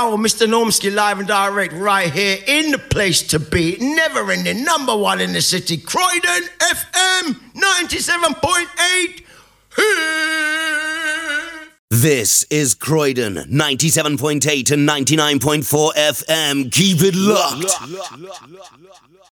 Oh, Mr. Normski live and direct right here in the place to be. Never ending, number one in the city. Croydon FM 97.8. This is Croydon 97.8 and 99.4 FM. Keep it locked.